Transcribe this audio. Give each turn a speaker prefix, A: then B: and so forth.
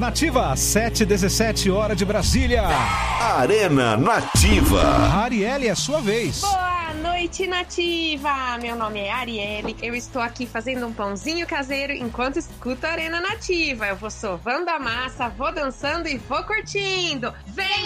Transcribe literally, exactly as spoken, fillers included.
A: Nativa, sete e dezessete, hora de Brasília.
B: Arena Nativa.
A: Arielle, é sua vez.
C: Boa noite, Nativa. Meu nome é Arielle. Eu estou aqui fazendo um pãozinho caseiro enquanto escuto a Arena Nativa. Eu vou sovando a massa, vou dançando e vou curtindo. Vem